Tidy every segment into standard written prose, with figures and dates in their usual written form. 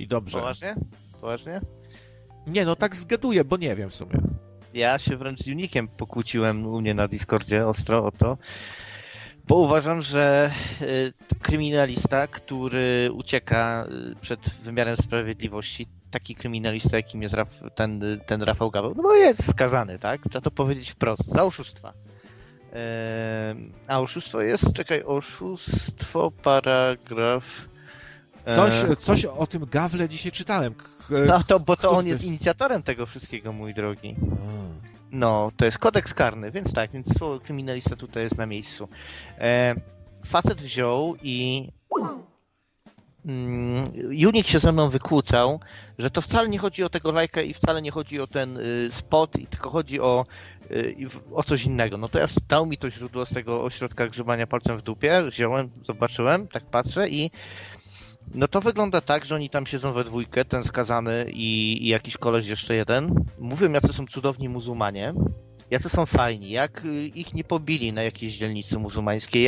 dobrze. Poważnie? Poważnie? Nie, no tak zgaduję, bo nie wiem w sumie. Ja się wręcz z Unikiem pokłóciłem u mnie na Discordzie ostro o to, bo uważam, że kryminalista, który ucieka przed wymiarem sprawiedliwości, taki kryminalista, jakim jest ten Rafał Gaweł, no bo jest skazany, tak? Trzeba to powiedzieć wprost, za oszustwa. A oszustwo jest, oszustwo, paragraf... Coś o tym Gawle dzisiaj czytałem. No to, bo to on jest inicjatorem tego wszystkiego, mój drogi. No, to jest kodeks karny, więc tak, więc słowo kryminalista tutaj jest na miejscu. Facet wziął i Unik się ze mną wykłócał, że to wcale nie chodzi o tego lajka i wcale nie chodzi o ten spot, tylko chodzi o coś innego. No to ja dał mi to źródło z tego ośrodka grzebania palcem w dupie, wziąłem, zobaczyłem, tak patrzę i no to wygląda tak, że oni tam siedzą we dwójkę, ten skazany i jakiś koleś jeszcze jeden. Mówią, jacy są cudowni muzułmanie, jacy są fajni, jak ich nie pobili na jakiejś dzielnicy muzułmańskiej,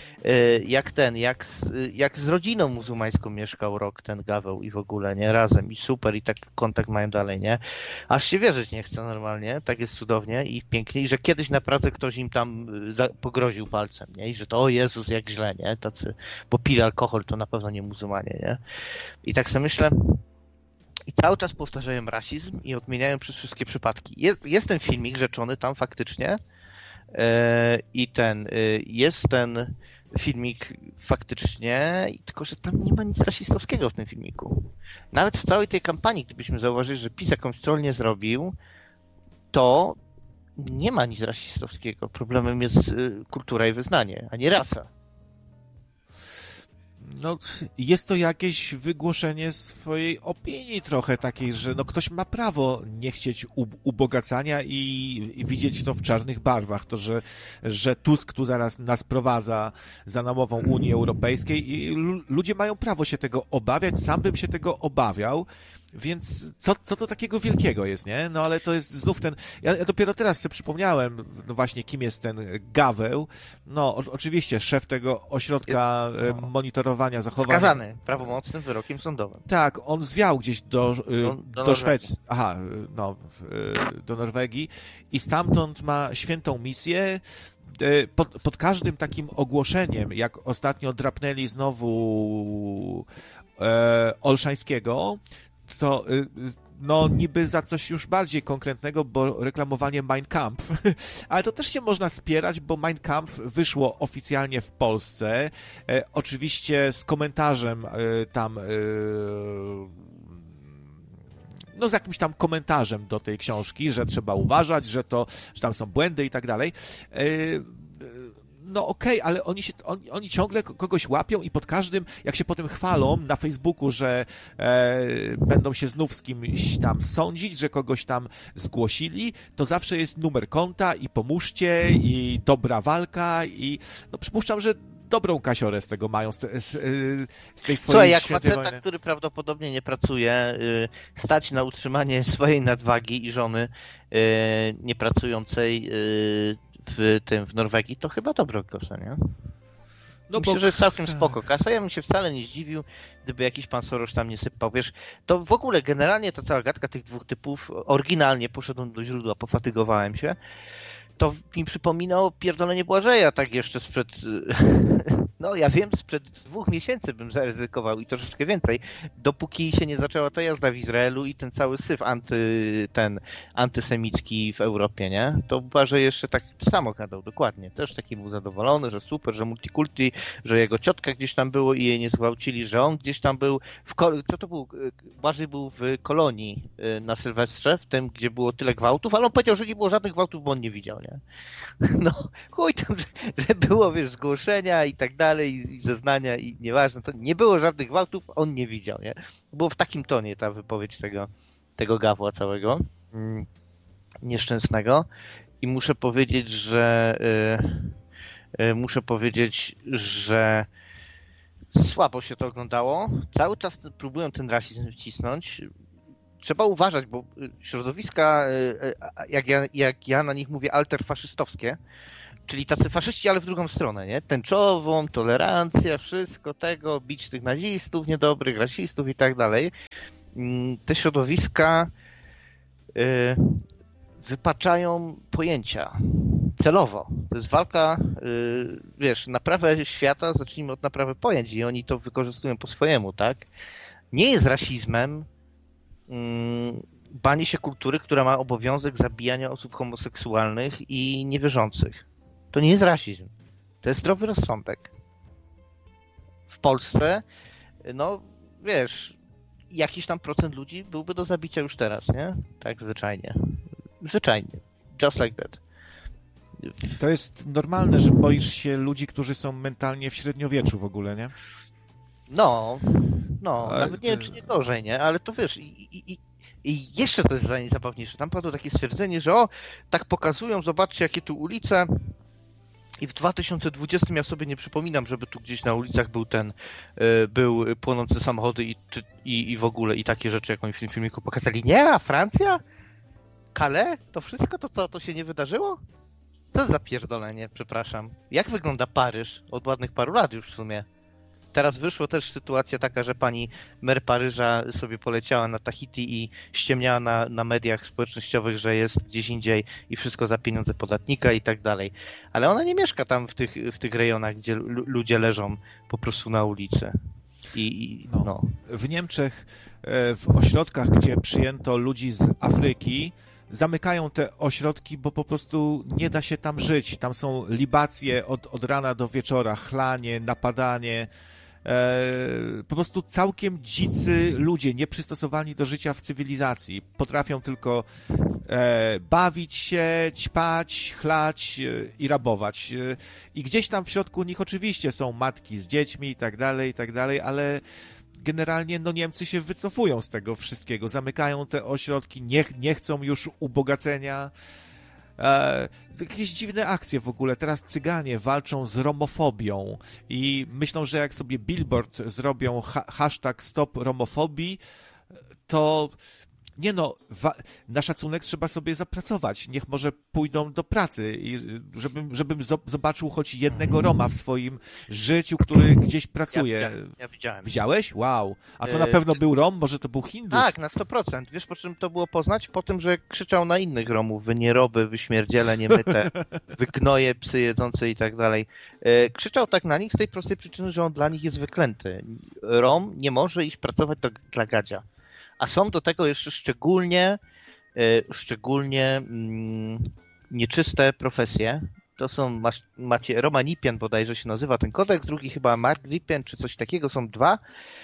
jak z rodziną muzułmańską mieszkał rok ten Gaweł i w ogóle, nie, razem i super i tak kontakt mają dalej, nie. Aż się wierzyć nie chce normalnie, tak jest cudownie i pięknie i że kiedyś naprawdę ktoś im tam pogroził palcem, nie, i że to o Jezus, jak źle, nie, tacy, bo pili alkohol, to na pewno nie muzułmanie, nie. I tak sobie myślę, i cały czas powtarzają rasizm i odmieniają przez wszystkie przypadki. Jest ten filmik rzeczony tam faktycznie jest ten filmik faktycznie, tylko że tam nie ma nic rasistowskiego w tym filmiku. Nawet w całej tej kampanii, gdybyśmy zauważyli, że PiS jakąś troll nie zrobił, to nie ma nic rasistowskiego. Problemem jest kultura i wyznanie, a nie rasa. No, jest to jakieś wygłoszenie swojej opinii trochę takiej, że no ktoś ma prawo nie chcieć ubogacania i widzieć to w czarnych barwach. To, że Tusk tu zaraz nas prowadza za namową Unii Europejskiej i ludzie mają prawo się tego obawiać. Sam bym się tego obawiał. Więc co to takiego wielkiego jest, nie? No ale to jest znów ten... Ja dopiero teraz sobie przypomniałem, no właśnie, kim jest ten Gaweł. No, oczywiście, szef tego ośrodka monitorowania zachowań. Skazany prawomocnym wyrokiem sądowym. Tak, on zwiał gdzieś do Szwecji. Do Norwegii i stamtąd ma świętą misję. Pod każdym takim ogłoszeniem, jak ostatnio drapnęli znowu Olszańskiego, to no niby za coś już bardziej konkretnego, bo reklamowanie Mein Kampf, ale to też się można spierać, bo Mein Kampf wyszło oficjalnie w Polsce, oczywiście z komentarzem tam, no z jakimś tam komentarzem do tej książki, że trzeba uważać, że tam są błędy i tak dalej. No okej, ale oni ciągle kogoś łapią i pod każdym, jak się potem chwalą na Facebooku, że będą się znów z kimś tam sądzić, że kogoś tam zgłosili, to zawsze jest numer konta i pomóżcie i dobra walka i no przypuszczam, że dobrą kasiorę z tego mają, z tej swojej Słuchaj, jak świętej faceta, wojny. który prawdopodobnie nie pracuje, stać na utrzymanie swojej nadwagi i żony niepracującej w Norwegii, to chyba dobro kasa, nie? No myślę, że jest całkiem spoko kasa. Ja bym się wcale nie zdziwił, gdyby jakiś pan Soros tam nie sypał. Wiesz, to w ogóle generalnie ta cała gadka tych dwóch typów, oryginalnie poszedłem do źródła, pofatygowałem się, to mi przypominało pierdolenie Błażeja, tak jeszcze sprzed, no ja wiem, sprzed 2 miesięcy bym zaryzykował i troszeczkę więcej, dopóki się nie zaczęła ta jazda w Izraelu i ten cały syf antysemicki w Europie, nie? To Błażej jeszcze tak samo gadał, dokładnie. Też taki był zadowolony, że super, że multikulti, że jego ciotka gdzieś tam było i jej nie zgwałcili, że on gdzieś tam był, Błażej był w Kolonii na Sylwestrze, w tym, gdzie było tyle gwałtów, ale on powiedział, że nie było żadnych gwałtów, bo on nie widział, nie? No, chuj tam, że było, wiesz, zgłoszenia i tak dalej, i zeznania i nieważne, to nie było żadnych gwałtów, on nie widział, nie? Było w takim tonie ta wypowiedź tego Gawła całego, nieszczęsnego i muszę powiedzieć, że słabo się to oglądało. Cały czas próbują ten rasizm wcisnąć. Trzeba uważać, bo środowiska, jak ja na nich mówię, alterfaszystowskie, Czyli tacy faszyści, ale w drugą stronę, nie? Tęczową, tolerancja, wszystko tego, bić tych nazistów niedobrych, rasistów i tak dalej. Te środowiska wypaczają pojęcia celowo. To jest walka, wiesz, naprawę świata, zacznijmy od naprawy pojęć i oni to wykorzystują po swojemu, tak? Nie jest rasizmem banie się kultury, która ma obowiązek zabijania osób homoseksualnych i niewierzących. To nie jest rasizm. To jest zdrowy rozsądek. W Polsce, no wiesz, jakiś tam procent ludzi byłby do zabicia już teraz, nie? Tak zwyczajnie. Zwyczajnie. Just like that. To jest normalne, że boisz się ludzi, którzy są mentalnie w średniowieczu w ogóle, nie? No, nawet nie wiem, czy nie gorzej, nie? Ale to wiesz, i jeszcze to jest zabawniejsze. Tam padło takie stwierdzenie, że tak pokazują, zobaczcie, jakie tu ulice. I w 2020 ja sobie nie przypominam, żeby tu gdzieś na ulicach był płonące samochody i w ogóle i takie rzeczy, jak oni w tym filmiku pokazali. Nie, a Francja? Calais? To wszystko? To co? To się nie wydarzyło? Co za pierdolenie, przepraszam. Jak wygląda Paryż? Od ładnych paru lat już w sumie. Teraz wyszła też sytuacja taka, że pani mer Paryża sobie poleciała na Tahiti i ściemniała na mediach społecznościowych, że jest gdzieś indziej i wszystko za pieniądze podatnika i tak dalej. Ale ona nie mieszka tam w tych rejonach, gdzie ludzie leżą po prostu na ulicy. No. W Niemczech, w ośrodkach, gdzie przyjęto ludzi z Afryki, zamykają te ośrodki, bo po prostu nie da się tam żyć. Tam są libacje od rana do wieczora, chlanie, napadanie. Po prostu całkiem dzicy ludzie, nieprzystosowani do życia w cywilizacji. Potrafią tylko bawić się, ćpać, chlać i rabować. I gdzieś tam w środku nich oczywiście są matki z dziećmi i tak dalej, ale generalnie Niemcy się wycofują z tego wszystkiego, zamykają te ośrodki, nie chcą już ubogacenia. Jakieś dziwne akcje w ogóle. Teraz Cyganie walczą z romofobią i myślą, że jak sobie billboard zrobią hashtag stop romofobii, to na szacunek trzeba sobie zapracować. Niech może pójdą do pracy, i żebym zobaczył choć jednego Roma w swoim życiu, który gdzieś pracuje. Ja widziałem. Widziałeś? Wow. A to na pewno był Rom? Może to był Hindus? Tak, na 100%. Wiesz, po czym to było poznać? Po tym, że krzyczał na innych Romów. Wy nieroby, wy śmierdziele niemyte, wy gnoje, psy jedzące i tak dalej. Krzyczał tak na nich z tej prostej przyczyny, że on dla nich jest wyklęty. Rom nie może iść pracować dla gadzia. A są do tego jeszcze szczególnie nieczyste profesje. To są, macie Roman Ipien bodajże się nazywa ten kodeks, drugi chyba Mark Wipien czy coś takiego, są dwa.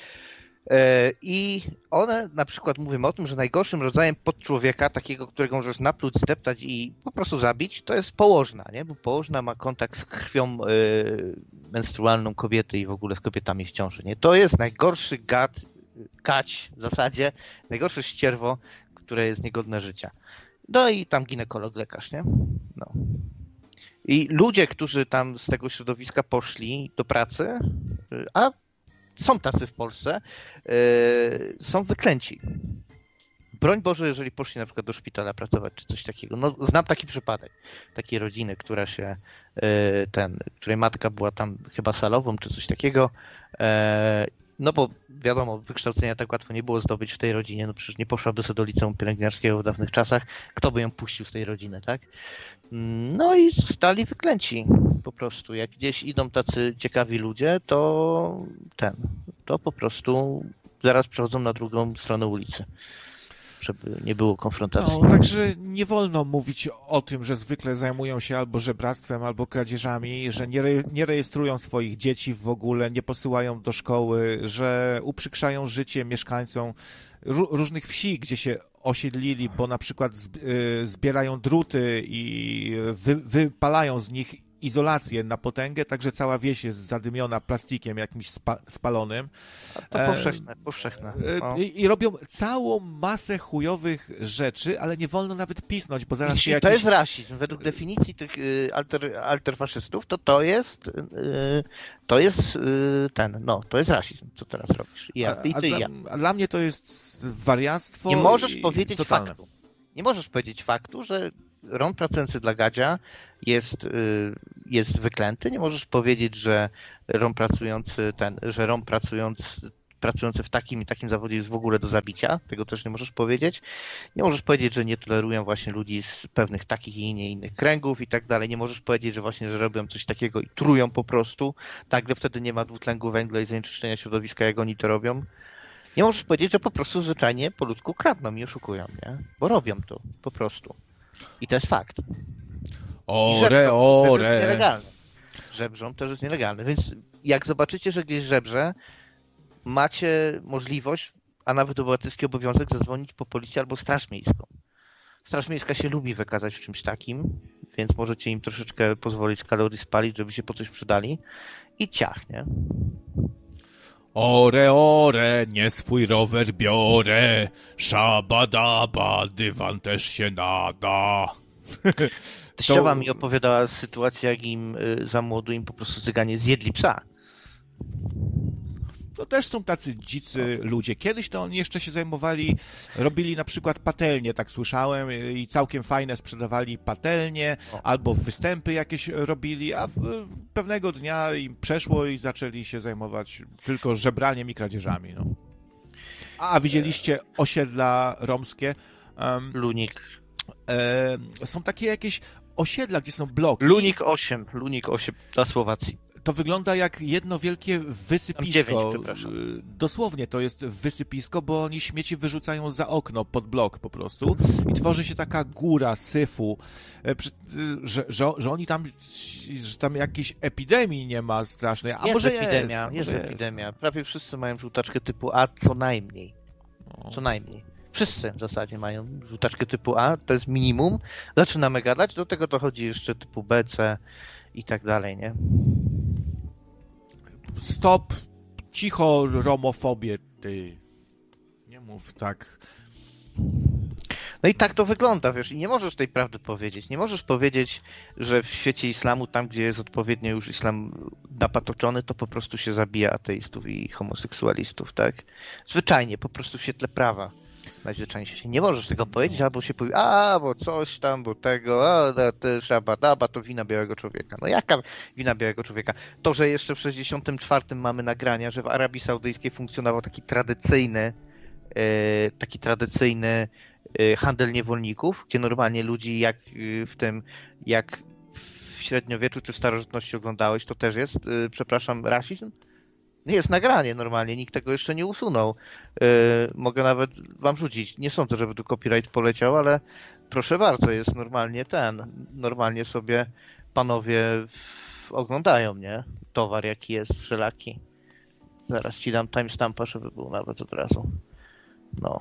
I one na przykład mówią o tym, że najgorszym rodzajem podczłowieka, takiego, którego możesz napluć, zdeptać i po prostu zabić, to jest położna, nie? Bo położna ma kontakt z krwią menstrualną kobiety i w ogóle z kobietami w ciąży, nie? To jest najgorszy kać w zasadzie, najgorsze ścierwo, które jest niegodne życia. No i tam ginekolog, lekarz, nie? No. I ludzie, którzy tam z tego środowiska poszli do pracy, a są tacy w Polsce, są wyklęci. Broń Boże, jeżeli poszli na przykład do szpitala pracować, czy coś takiego. No, znam taki przypadek, takiej rodziny, której matka była tam chyba salową, czy coś takiego. No bo wiadomo, wykształcenia tak łatwo nie było zdobyć w tej rodzinie, no przecież nie poszłaby sobie do liceum pielęgniarskiego w dawnych czasach, kto by ją puścił z tej rodziny, tak? No i zostali wyklęci po prostu. Jak gdzieś idą tacy ciekawi ludzie, to po prostu zaraz przechodzą na drugą stronę ulicy, żeby nie było konfrontacji. No, także nie wolno mówić o tym, że zwykle zajmują się albo żebractwem, albo kradzieżami, że nie rejestrują swoich dzieci w ogóle, nie posyłają do szkoły, że uprzykrzają życie mieszkańcom różnych wsi, gdzie się osiedlili, bo na przykład zbierają druty i wypalają z nich izolację na potęgę, także cała wieś jest zadymiona plastikiem jakimś spalonym. To powszechne. No. I robią całą masę chujowych rzeczy, ale nie wolno nawet pisnąć, bo zaraz się To jest rasizm. Według definicji tych alterfaszystów, to jest rasizm, co teraz robisz. A dla mnie to jest wariactwo. Nie możesz powiedzieć totalne. faktu. Nie możesz powiedzieć faktu, że Rom pracujący dla Gadzia jest wyklęty. Nie możesz powiedzieć, że rom pracujący w takim i takim zawodzie jest w ogóle do zabicia. Tego też nie możesz powiedzieć. Nie możesz powiedzieć, że nie tolerują właśnie ludzi z pewnych takich i nie innych kręgów i tak dalej. Nie możesz powiedzieć, że właśnie, że robią coś takiego i trują po prostu. Tak, gdy wtedy nie ma dwutlenku węgla i zanieczyszczenia środowiska, jak oni to robią. Nie możesz powiedzieć, że po prostu zwyczajnie po ludzku kradną i oszukują, nie? Bo robią to po prostu. I to jest fakt. To jest nielegalne. Żebrzą też jest nielegalne. Więc jak zobaczycie, że gdzieś żebrze, macie możliwość, a nawet obywatelski obowiązek zadzwonić po policję albo straż miejską. Straż miejska się lubi wykazać w czymś takim, więc możecie im troszeczkę pozwolić kalorii spalić, żeby się po coś przydali i ciach, nie? Ore, nie swój rower biorę, szabadaba, dywan też się nada. Teściowa mi opowiadała sytuację, jak im za młodu im po prostu cyganie zjedli psa. To też są tacy dzicy ludzie. Kiedyś to oni jeszcze się zajmowali, robili na przykład patelnie, tak słyszałem, i całkiem fajne sprzedawali patelnie, albo występy jakieś robili, a pewnego dnia im przeszło i zaczęli się zajmować tylko żebraniem i kradzieżami. No. A widzieliście osiedla romskie? Lunik. Są takie jakieś osiedla, gdzie są bloki. Lunik 8 dla Słowacji. To wygląda jak jedno wielkie wysypisko. 9, dosłownie to jest wysypisko, bo oni śmieci wyrzucają za okno pod blok po prostu i tworzy się taka góra syfu, że oni tam, że tam jakiejś epidemii nie ma strasznej. A jest może epidemia, jest epidemia. Prawie wszyscy mają żółtaczkę typu A co najmniej. Co najmniej. Wszyscy w zasadzie mają żółtaczkę typu A, to jest minimum. Zaczynamy gadać, do tego dochodzi jeszcze typu B, C i tak dalej, nie? Stop, cicho, romofobię, ty. Nie mów tak. No i tak to wygląda, wiesz, i nie możesz tej prawdy powiedzieć. Nie możesz powiedzieć, że w świecie islamu, tam gdzie jest odpowiednio już islam napatoczony, to po prostu się zabija ateistów i homoseksualistów, tak? Zwyczajnie, po prostu w świetle prawa. Najzwyczajniej się nie możesz tego powiedzieć, albo się powie, bo coś tam, bo tego, szabadaba, to wina białego człowieka. No jaka wina białego człowieka? To, że jeszcze w 64 mamy nagrania, że w Arabii Saudyjskiej funkcjonował taki tradycyjny handel niewolników, gdzie normalnie ludzi jak w średniowieczu czy w starożytności oglądałeś, to też jest, rasizm? Jest nagranie normalnie, nikt tego jeszcze nie usunął. Mogę nawet wam rzucić. Nie sądzę, żeby tu copyright poleciał, ale proszę bardzo, jest normalnie sobie panowie oglądają, nie? Towar jaki jest wszelaki. Zaraz ci dam timestampa, żeby był nawet od razu. No.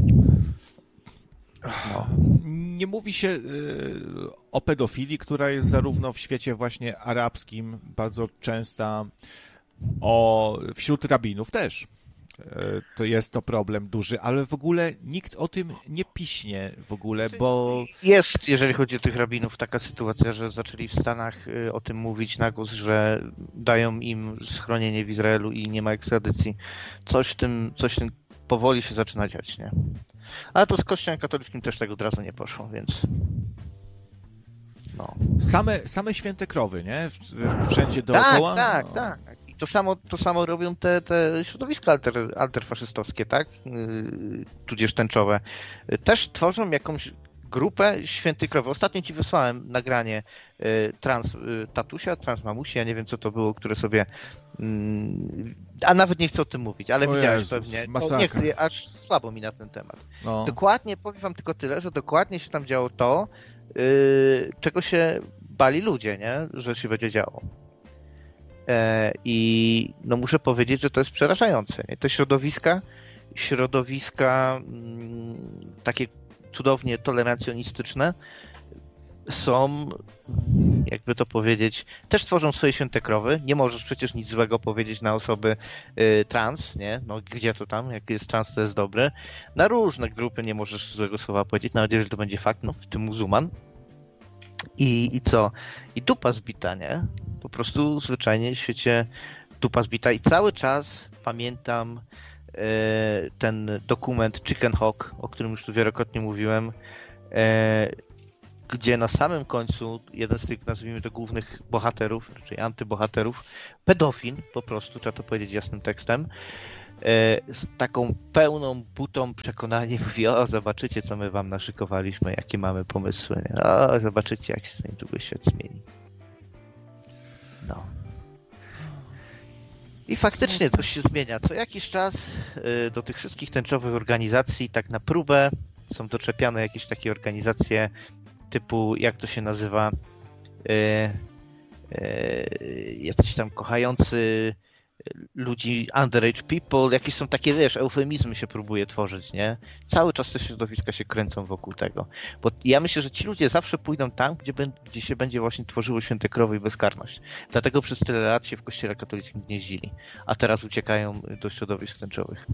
Nie mówi się o pedofilii, która jest zarówno w świecie właśnie arabskim bardzo częsta, wśród rabinów też. To jest to problem duży, ale w ogóle nikt o tym nie piśnie w ogóle, bo... Jest, jeżeli chodzi o tych rabinów, taka sytuacja, że zaczęli w Stanach o tym mówić na głos, że dają im schronienie w Izraelu i nie ma ekstradycji. Coś w tym powoli się zaczyna dziać, nie? Ale to z Kościołem katolickim też tak od razu nie poszło, więc... No. Same święte krowy, nie? Wszędzie dookoła. Tak. I to samo robią te środowiska alterfaszystowskie, tak? Tudzież tęczowe. Też tworzą jakąś grupę świętych krowy. Ostatnio ci wysłałem nagranie trans tatusia, trans mamusi, ja nie wiem co to było, które sobie... A nawet nie chcę o tym mówić, ale widziałeś pewnie. Nie chcę, aż słabo mi na ten temat. No. Dokładnie, powiem wam tylko tyle, że dokładnie się tam działo to, czego się bali ludzie, nie? Że się będzie działo. I no muszę powiedzieć, że to jest przerażające. Nie? Te środowiska takie cudownie tolerancjonistyczne są, jakby to powiedzieć, też tworzą swoje święte krowy. Nie możesz przecież nic złego powiedzieć na osoby trans, nie? No gdzie to tam? Jak jest trans, to jest dobre. Na różne grupy nie możesz złego słowa powiedzieć, nawet jeżeli to będzie fakt, no w tym muzułman. I co? I dupa zbita, nie? Po prostu zwyczajnie w świecie dupa zbita. I cały czas pamiętam ten dokument Chicken Hawk, o którym już tu wielokrotnie mówiłem, gdzie na samym końcu jeden z tych, nazwijmy to, głównych bohaterów, czyli antybohaterów, pedofil, po prostu, trzeba to powiedzieć jasnym tekstem, z taką pełną butą przekonaniem mówi: o, zobaczycie, co my wam naszykowaliśmy, jakie mamy pomysły. O, zobaczycie, jak się niedługo świat zmieni. No. I faktycznie coś się zmienia. Co jakiś czas do tych wszystkich tęczowych organizacji tak na próbę są doczepiane jakieś takie organizacje typu, jak to się nazywa, jacyś tam kochający ludzi, underage people, jakieś są takie, wiesz, eufemizmy się próbuje tworzyć, nie? Cały czas te środowiska się kręcą wokół tego. Bo ja myślę, że ci ludzie zawsze pójdą tam, gdzie się będzie właśnie tworzyło święte krowy i bezkarność. Dlatego przez tyle lat się w kościele katolickim gnieździli, a teraz uciekają do środowisk tęczowych.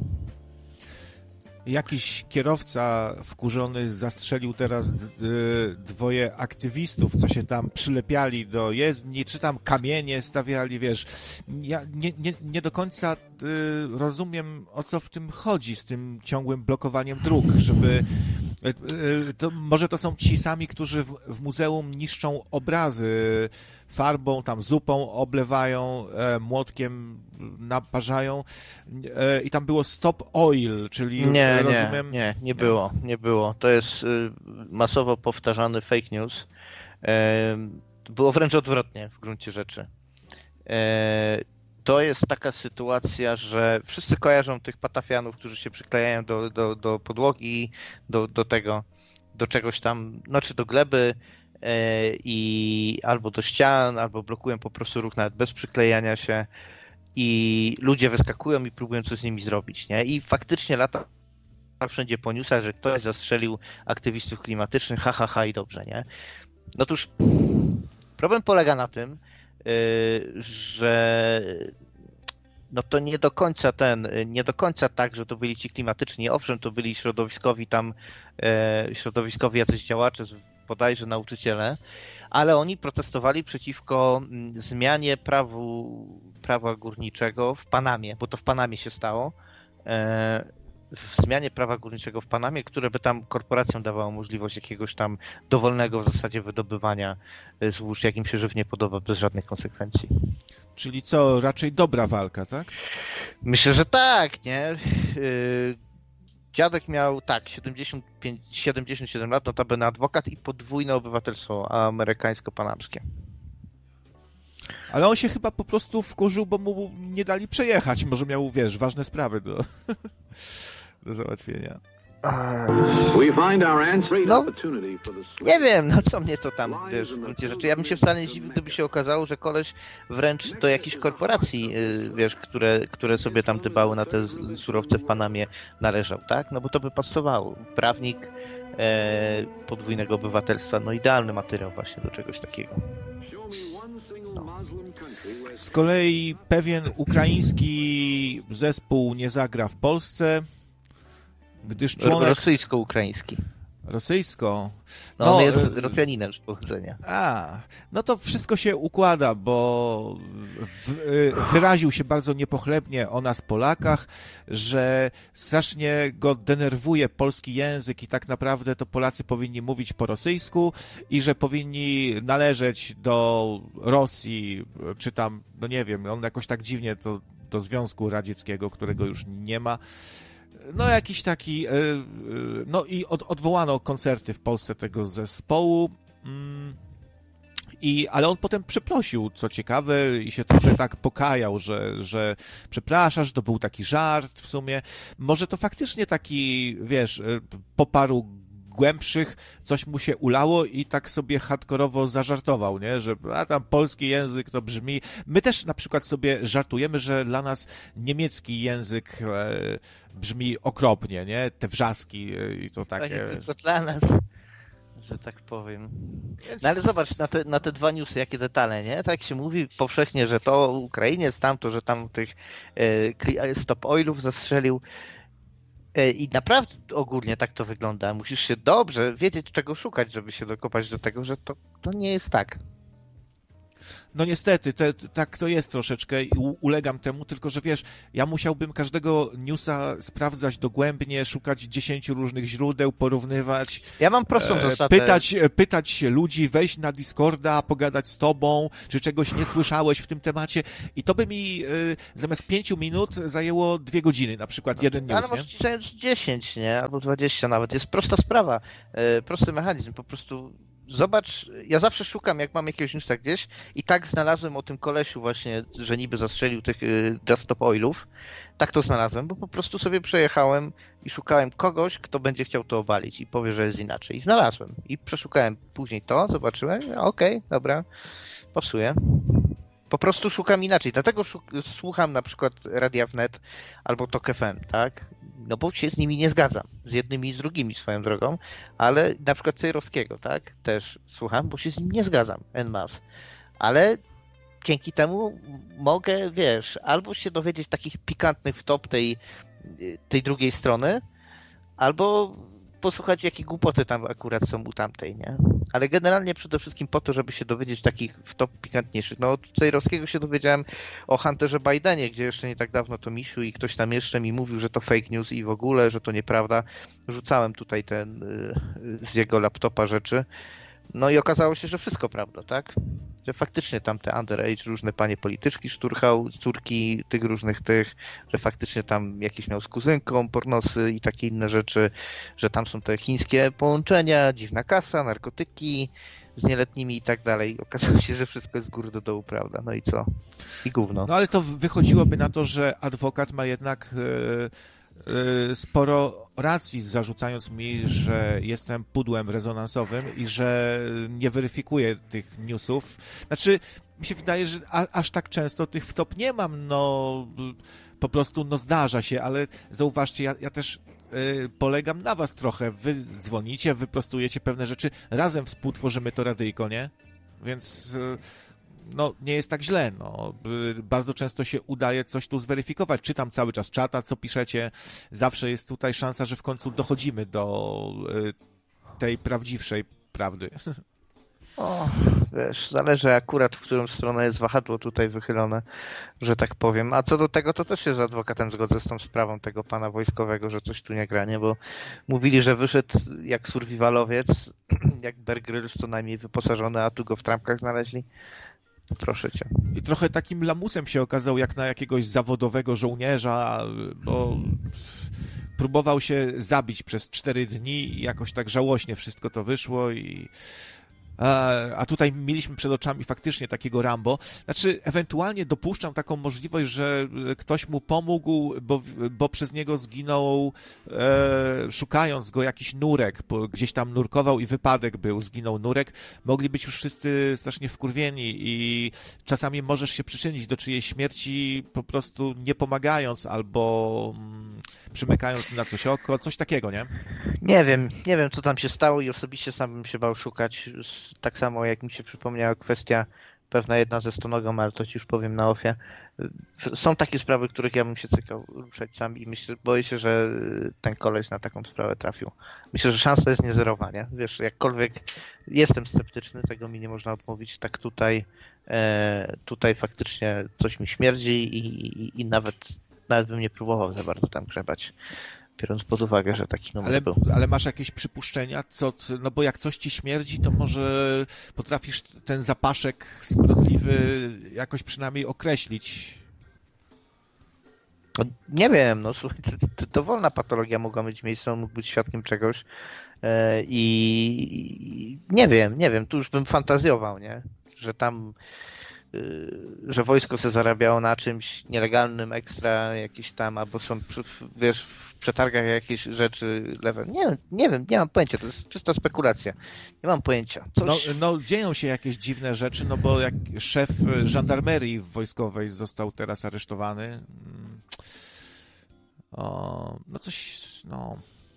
Jakiś kierowca wkurzony zastrzelił teraz dwoje aktywistów, co się tam przylepiali do jezdni, czy tam kamienie stawiali, wiesz. Ja nie do końca rozumiem, o co w tym chodzi, z tym ciągłym blokowaniem dróg, żeby... może to są ci sami, którzy w muzeum niszczą obrazy farbą, tam zupą oblewają, młotkiem naparzają i tam było stop oil, czyli rozumiem... Nie było. To jest masowo powtarzany fake news. Było wręcz odwrotnie w gruncie rzeczy. To jest taka sytuacja, że wszyscy kojarzą tych patafianów, którzy się przyklejają do podłogi, do tego, do czegoś tam, znaczy do gleby i albo do ścian, albo blokują po prostu ruch nawet bez przyklejania się i ludzie wyskakują i próbują coś z nimi zrobić, nie? I faktycznie lata wszędzie po newsach, że ktoś zastrzelił aktywistów klimatycznych, i dobrze, nie? No otóż problem polega na tym, że no to nie do końca tak, że to byli ci klimatyczni. Owszem, to byli środowiskowi jacyś działacze, bodajże nauczyciele, ale oni protestowali przeciwko zmianie prawa górniczego w Panamie, bo to w Panamie się stało. W zmianie prawa górniczego w Panamie, które by tam korporacjom dawało możliwość jakiegoś tam dowolnego w zasadzie wydobywania złóż, jak im się żywnie podoba, bez żadnych konsekwencji. Czyli co, raczej dobra walka, tak? Myślę, że tak, nie? Dziadek miał 77 lat, notabene adwokat i podwójne obywatelstwo amerykańsko-panamskie. Ale on się chyba po prostu wkurzył, bo mu nie dali przejechać. Może miał, wiesz, ważne sprawy do załatwienia. No, nie wiem, no co mnie to tam, wiesz, w gruncie rzeczy. Ja bym się wcale nie zdziwił, gdyby się okazało, że koleś wręcz do jakichś korporacji, wiesz, które sobie tam dbały na te surowce w Panamie należał, tak? No bo to by pasowało. Prawnik podwójnego obywatelstwa, no idealny materiał właśnie do czegoś takiego. Z kolei pewien ukraiński zespół nie zagra w Polsce, gdyż członek... Rosyjsko-ukraiński. Rosyjsko? No on jest Rosjaninem z pochodzenia. No to wszystko się układa, bo wyraził się bardzo niepochlebnie o nas Polakach, że strasznie go denerwuje polski język i tak naprawdę to Polacy powinni mówić po rosyjsku i że powinni należeć do Rosji, czy tam, no nie wiem, on jakoś tak dziwnie to do Związku Radzieckiego, którego już nie ma. No jakiś taki, no i odwołano koncerty w Polsce tego zespołu, ale on potem przeprosił, co ciekawe, i się trochę tak pokajał, że przepraszasz, to był taki żart w sumie. Może to faktycznie taki, wiesz, po paru głębszych coś mu się ulało i tak sobie hardkorowo zażartował, nie? Że tam polski język to brzmi... My też na przykład sobie żartujemy, że dla nas niemiecki język brzmi okropnie, nie? Te wrzaski i to takie... To dla nas, że tak powiem. No ale zobacz na te dwa newsy, jakie detale, nie? Tak się mówi powszechnie, że to Ukrainiec, tamto, że tam tych stop oilów zastrzelił. I naprawdę ogólnie tak to wygląda. Musisz się dobrze wiedzieć, czego szukać, żeby się dokopać do tego, że to nie jest tak. No niestety, tak to jest troszeczkę i ulegam temu, tylko że wiesz, ja musiałbym każdego newsa sprawdzać dogłębnie, szukać 10 różnych źródeł, porównywać. Ja mam prostą zasadę. Pytać się ludzi, wejść na Discorda, pogadać z tobą, czy czegoś nie słyszałeś w tym temacie i to by mi zamiast 5 minut zajęło 2 godziny, na przykład jeden news, ale może ci zająć 10, nie? Albo 20 nawet. Jest prosta sprawa, prosty mechanizm, po prostu zobacz, ja zawsze szukam, jak mam jakiegoś newsa gdzieś i tak znalazłem o tym kolesiu właśnie, że niby zastrzelił tych desktop oilów. Tak to znalazłem, bo po prostu sobie przejechałem i szukałem kogoś, kto będzie chciał to obalić i powie, że jest inaczej. I znalazłem. I przeszukałem później to, zobaczyłem, okej, dobra, pasuje. Po prostu szukam inaczej. Dlatego słucham na przykład Radia Wnet albo Tok FM, tak? No bo się z nimi nie zgadzam. Z jednymi i z drugimi swoją drogą, ale na przykład Cejrowskiego, tak? Też słucham, bo się z nim nie zgadzam en masse. Ale dzięki temu mogę, wiesz, albo się dowiedzieć takich pikantnych wtop tej drugiej strony, albo posłuchać, jakie głupoty tam akurat są u tamtej, nie? Ale generalnie przede wszystkim po to, żeby się dowiedzieć takich wtop pikantniejszych. No od Cejrowskiego się dowiedziałem o Hunterze Bidenie, gdzie jeszcze nie tak dawno to misiu i ktoś tam jeszcze mi mówił, że to fake news i w ogóle, że to nieprawda. Rzucałem tutaj z jego laptopa rzeczy. No i okazało się, że wszystko prawda, tak? Że faktycznie tam te underage, różne panie polityczki szturchał, córki tych różnych że faktycznie tam jakieś miał z kuzynką, pornosy i takie inne rzeczy, że tam są te chińskie połączenia, dziwna kasa, narkotyki z nieletnimi i tak dalej. Okazało się, że wszystko jest z góry do dołu, prawda? No i co? I gówno. No ale to wychodziłoby na to, że adwokat ma jednak sporo racji, zarzucając mi, że jestem pudłem rezonansowym i że nie weryfikuję tych newsów. Znaczy, mi się wydaje, że aż tak często tych wtop nie mam, no po prostu no zdarza się, ale zauważcie, ja też polegam na was trochę. Wy dzwonicie, wyprostujecie pewne rzeczy, razem współtworzymy to radyjko, nie? Więc no, nie jest tak źle, no. Bardzo często się udaje coś tu zweryfikować. Czytam cały czas czata, co piszecie. Zawsze jest tutaj szansa, że w końcu dochodzimy do tej prawdziwszej prawdy. O, wiesz, zależy akurat, w którą stronę jest wahadło tutaj wychylone, że tak powiem. A co do tego, to też się z adwokatem zgodzę z tą sprawą tego pana wojskowego, że coś tu nie gra, nie? Bo mówili, że wyszedł jak survivalowiec, jak Bear Grylls co najmniej wyposażony, a tu go w trampkach znaleźli. Proszę cię. I trochę takim lamusem się okazał, jak na jakiegoś zawodowego żołnierza, bo próbował się zabić przez 4 dni i jakoś tak żałośnie wszystko to wyszło a tutaj mieliśmy przed oczami faktycznie takiego Rambo. Znaczy, ewentualnie dopuszczam taką możliwość, że ktoś mu pomógł, bo przez niego zginął, szukając go jakiś nurek, bo gdzieś tam nurkował i wypadek był, zginął nurek. Mogli być już wszyscy strasznie wkurwieni i czasami możesz się przyczynić do czyjejś śmierci po prostu nie pomagając albo przymykając na coś oko, coś takiego, nie? Nie wiem, co tam się stało i osobiście sam bym się bał szukać. Tak samo jak mi się przypomniała kwestia pewna jedna ze stonogą, ale to ci już powiem na ofie. Są takie sprawy, których ja bym się cykał ruszać sam i boję się, że ten koleś na taką sprawę trafił. Myślę, że szansa jest niezerowa, nie? Wiesz, jakkolwiek jestem sceptyczny, tego mi nie można odmówić, tak tutaj faktycznie coś mi śmierdzi i nawet bym nie próbował za bardzo tam grzebać. Biorąc pod uwagę, że taki numer był. Ale masz jakieś przypuszczenia? No bo jak coś ci śmierdzi, to może potrafisz ten zapaszek smrodliwy jakoś przynajmniej określić. No, nie wiem, no słuchaj, dowolna patologia mogła mieć miejsce, on mógł być świadkiem czegoś i nie wiem, tu już bym fantazjował, nie? Że tam że wojsko se zarabiało na czymś nielegalnym, ekstra jakieś tam, albo są, wiesz, w przetargach jakieś rzeczy lewe. Nie wiem, nie mam pojęcia, to jest czysta spekulacja. Nie mam pojęcia. No dzieją się jakieś dziwne rzeczy, no bo jak szef żandarmerii wojskowej został teraz aresztowany. No coś, no.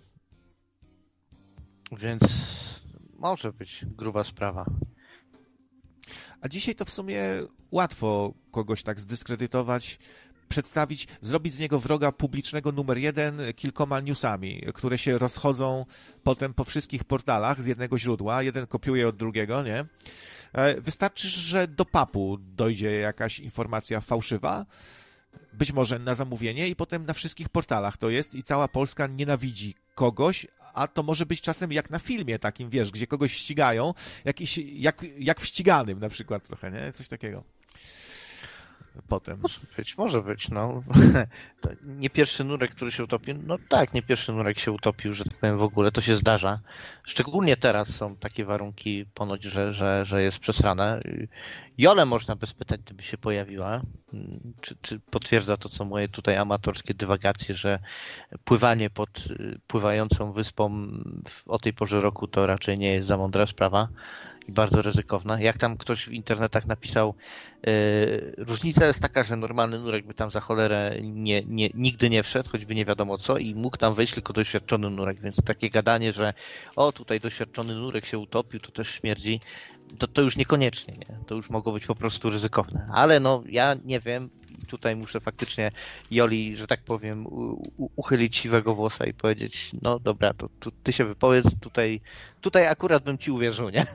Więc może być gruba sprawa. A dzisiaj to w sumie łatwo kogoś tak zdyskredytować, przedstawić, zrobić z niego wroga publicznego numer 1 kilkoma newsami, które się rozchodzą potem po wszystkich portalach z jednego źródła, jeden kopiuje od drugiego, nie? Wystarczy, że do PAP-u dojdzie jakaś informacja fałszywa, być może na zamówienie i potem na wszystkich portalach to jest i cała Polska nienawidzi kogoś, a to może być czasem jak na filmie takim, wiesz, gdzie kogoś ścigają, jak w ściganym na przykład trochę, nie? Coś takiego. Potem. Może być, no. To nie pierwszy nurek, który się utopił. No tak, nie pierwszy nurek się utopił, że tak powiem w ogóle. To się zdarza. Szczególnie teraz są takie warunki ponoć, że jest przesrane. Jolę można bez pytań, gdyby się pojawiła. Czy potwierdza to, co moje tutaj amatorskie dywagacje, że pływanie pod pływającą wyspą o tej porze roku to raczej nie jest za mądra sprawa i bardzo ryzykowna. Jak tam ktoś w internetach napisał, różnica jest taka, że normalny nurek by tam za cholerę nigdy nie wszedł, choćby nie wiadomo co i mógł tam wejść tylko doświadczony nurek, więc takie gadanie, że tutaj doświadczony nurek się utopił, to też śmierdzi, to już niekoniecznie, nie? To już mogło być po prostu ryzykowne. Ale no, ja nie wiem, tutaj muszę faktycznie Joli, że tak powiem, uchylić siwego włosa i powiedzieć, no dobra, to ty się wypowiedz, tutaj akurat bym ci uwierzył, nie?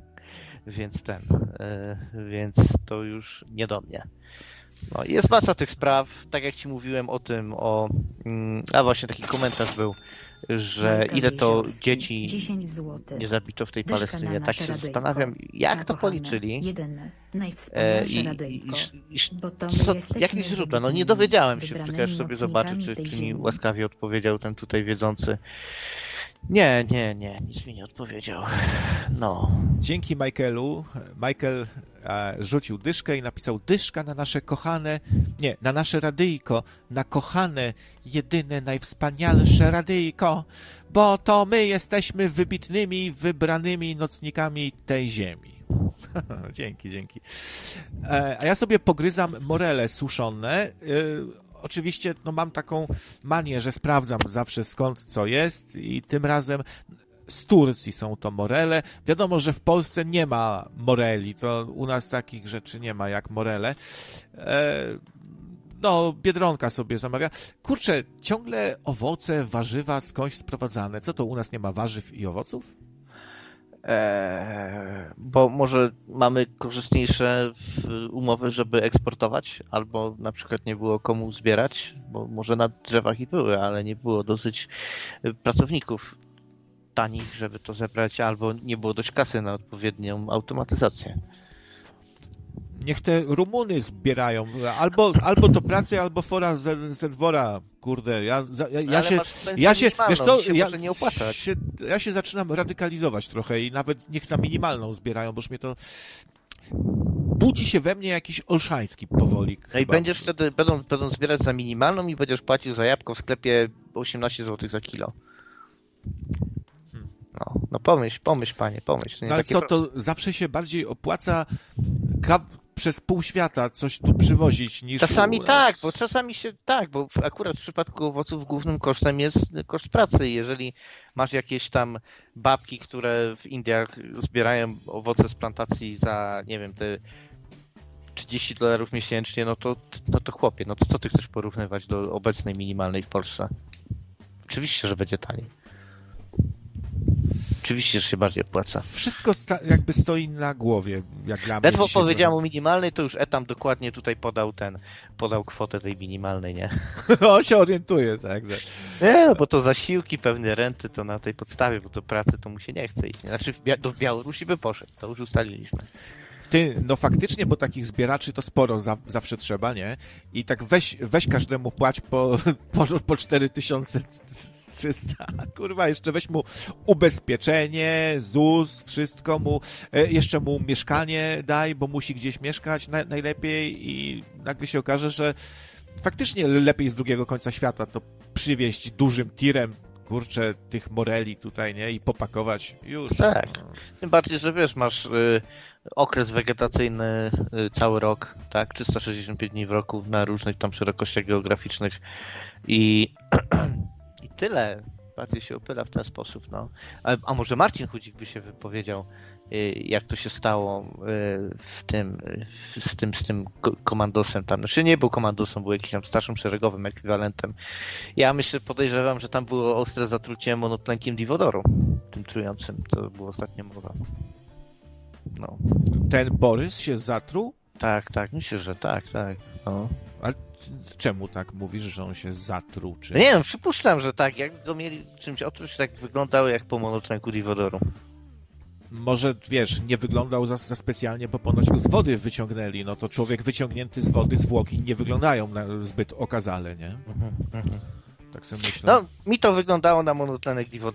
Więc to już nie do mnie. No, jest masa tych spraw, tak jak ci mówiłem o tym, właśnie taki komentarz był, że ile to dzieci nie zabito w tej Palestynie. Tak się zastanawiam, jak to policzyli. Jakie źródła? No nie dowiedziałem się, czekaj, sobie zobaczę, czy mi łaskawie odpowiedział ten tutaj wiedzący. Nie, nic mi nie odpowiedział. No. Dzięki Michaelu. Michael rzucił dyszkę i napisał: dyszka na nasze kochane, na nasze radyjko, na kochane, jedyne, najwspanialsze radyjko, bo to my jesteśmy wybitnymi, wybranymi nocnikami tej ziemi. Dzięki. A ja sobie pogryzam morele suszone. Oczywiście mam taką manię, że sprawdzam zawsze skąd co jest i tym razem z Turcji są to morele. Wiadomo, że w Polsce nie ma moreli, to u nas takich rzeczy nie ma jak morele. Biedronka sobie zamawia. Kurczę, ciągle owoce, warzywa skądś sprowadzane. Co to u nas nie ma warzyw i owoców? Bo może mamy korzystniejsze umowy, żeby eksportować, albo na przykład nie było komu zbierać, bo może na drzewach i były, ale nie było dosyć pracowników tanich, żeby to zebrać, albo nie było dość kasy na odpowiednią automatyzację. Niech te Rumuny zbierają. Albo to pracy, albo fora ze dwora. Kurde, ja się zaczynam radykalizować trochę i nawet niech za minimalną zbierają, bo już mnie to budzi się we mnie jakiś olszański powoli. No i będziesz wtedy, będą zbierać za minimalną i będziesz płacił za jabłko w sklepie 18 zł za kilo. No pomyśl, panie, pomyśl. No ale co, to zawsze się bardziej opłaca przez pół świata coś tu przywozić niż... Czasami bo akurat w przypadku owoców głównym kosztem jest koszt pracy. Jeżeli masz jakieś tam babki, które w Indiach zbierają owoce z plantacji za, nie wiem, te $30 miesięcznie, no to chłopie, no to co ty chcesz porównywać do obecnej minimalnej w Polsce? Oczywiście, że będzie taniej. Oczywiście, że się bardziej opłaca. Wszystko jakby stoi na głowie, jak dla mnie. Ledwo powiedziałem o minimalnej, to już Etam dokładnie tutaj podał kwotę tej minimalnej, nie? Się orientuje, tak. Nie, bo to zasiłki, pewne renty, to na tej podstawie, bo do pracy to mu się nie chce iść. Znaczy w Białorusi by poszedł, to już ustaliliśmy. Faktycznie, bo takich zbieraczy to sporo zawsze trzeba, nie? I tak weź każdemu płać po 4300. Kurwa, jeszcze weź mu ubezpieczenie, ZUS, wszystko mu, jeszcze mu mieszkanie daj, bo musi gdzieś mieszkać najlepiej i nagle się okaże, że faktycznie lepiej z drugiego końca świata to przywieźć dużym tirem, kurczę, tych moreli tutaj, nie? I popakować już. Tak. Tym bardziej, że wiesz, masz okres wegetacyjny cały rok, tak? 365 dni w roku na różnych tam szerokościach geograficznych i tyle. Bardziej się opyla w ten sposób, no. A może Marcin Chudzik by się wypowiedział, jak to się stało z tym komandosem tam. Znaczy nie był komandosem, był jakimś tam starszym szeregowym ekwiwalentem. Ja podejrzewam, że tam było ostre zatrucie monotlenkiem diwodoru, tym trującym. To było ostatnio mowa. No. Ten Borys się zatruł? Tak, myślę, że tak. No. Ale czemu tak mówisz, że on się zatruł? Czy... No nie wiem, przypuszczam, że tak. Jak go mieli czymś otruć, tak wyglądało jak po monotlenku diwodoru. Może, wiesz, nie wyglądał za specjalnie, bo ponoć go z wody wyciągnęli. No to człowiek wyciągnięty z wody, zwłoki nie wyglądają zbyt okazale, nie? Tak sobie myślę. No, mi to wyglądało na monotlenek diwodoru.